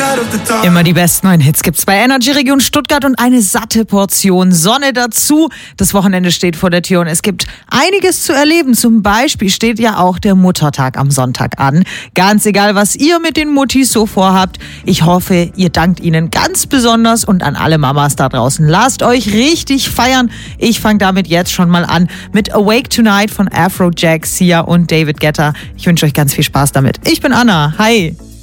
Immer die besten neuen Hits gibt's bei Energy Region Stuttgart und eine satte Portion Sonne dazu. Das Wochenende steht vor der Tür und es gibt einiges zu erleben. Zum Beispiel steht ja auch der Muttertag am Sonntag an. Ganz egal, was ihr mit den Muttis so vorhabt. Ich hoffe, ihr dankt ihnen ganz besonders und an alle Mamas da draußen. Lasst euch richtig feiern. Ich fange damit jetzt schon mal an mit Awake Tonight von Afrojack, Sia und David Guetta. Ich wünsche euch ganz viel Spaß damit. Ich bin Anna. Hi.